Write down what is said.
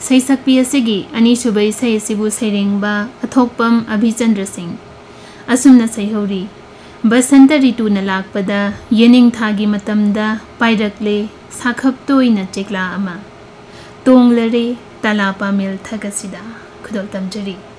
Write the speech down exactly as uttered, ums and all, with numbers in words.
सैसक्पी असिगी अनीसुबै सैसिबु सैरेंबा अथोकपम अभिचंद्र सिंह असुमना सैहौरी बसंत ऋतु न लाकपदा येनिंग थागी मतमदा पाइरकले साखपतोइना चेकला अमा तोंगलरे तलापा मिल थगसिदा खुदल तमजरी।